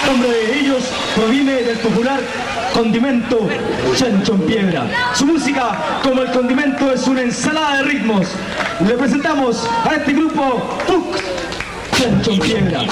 El nombre de ellos proviene del popular condimento chancho en piedra. Su música, como el condimento, es una ensalada de ritmos. Le presentamos a este grupo Tuk Chancho en piedra.